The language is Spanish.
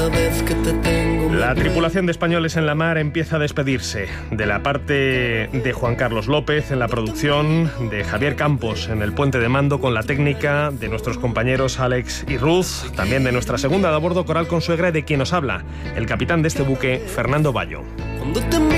vez que te tengo. La tripulación de Españoles en la Mar empieza a despedirse. De la parte de Juan Carlos López en la producción, de Javier Campos en el puente de mando con la técnica, de nuestros compañeros Alex y Ruth, también de nuestra segunda de a bordo, Coral Consuegra, y de quien nos habla, el capitán de este buque, Fernando Bayo. Cuando te